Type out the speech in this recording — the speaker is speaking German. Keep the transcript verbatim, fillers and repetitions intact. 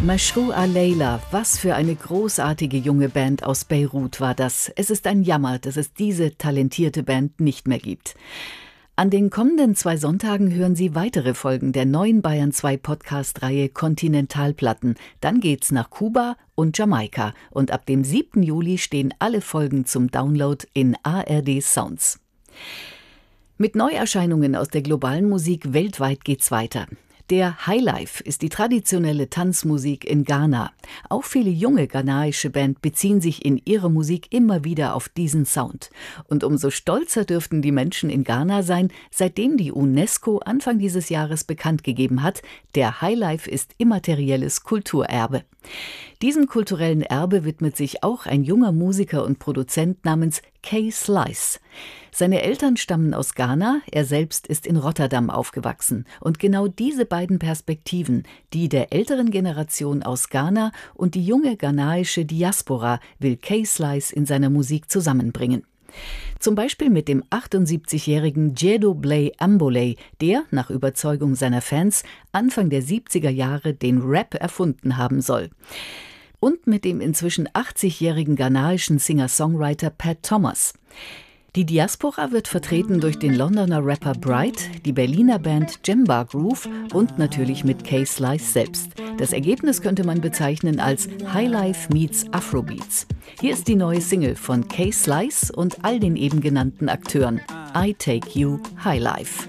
Mashrou'a Leila, was für eine großartige junge Band aus Beirut war das. Es ist ein Jammer, dass es diese talentierte Band nicht mehr gibt. An den kommenden zwei Sonntagen hören Sie weitere Folgen der neuen Bayern zwei Podcast-Reihe Kontinentalplatten. Dann geht's nach Kuba und Jamaika. Und ab dem siebten Juli stehen alle Folgen zum Download in A R D Sounds. Mit Neuerscheinungen aus der globalen Musik weltweit geht's weiter. Der Highlife ist die traditionelle Tanzmusik in Ghana. Auch viele junge ghanaische Bands beziehen sich in ihrer Musik immer wieder auf diesen Sound. Und umso stolzer dürften die Menschen in Ghana sein, seitdem die UNESCO Anfang dieses Jahres bekannt gegeben hat, der Highlife ist immaterielles Kulturerbe. Diesem kulturellen Erbe widmet sich auch ein junger Musiker und Produzent namens K-Slice. Seine Eltern stammen aus Ghana, er selbst ist in Rotterdam aufgewachsen. Und genau diese beiden Perspektiven, die der älteren Generation aus Ghana und die junge ghanaische Diaspora, will K-Slice in seiner Musik zusammenbringen. Zum Beispiel mit dem achtundsiebzigjährigen Djedo Blay Ambolay, der, nach Überzeugung seiner Fans, Anfang der siebziger Jahre den Rap erfunden haben soll. Und mit dem inzwischen achtzigjährigen ghanaischen Singer-Songwriter Pat Thomas. Die Diaspora wird vertreten durch den Londoner Rapper Bright, die Berliner Band Jemba Groove und natürlich mit K-Slice selbst. Das Ergebnis könnte man bezeichnen als Highlife meets Afrobeats. Hier ist die neue Single von K-Slice und all den eben genannten Akteuren. I Take You Highlife.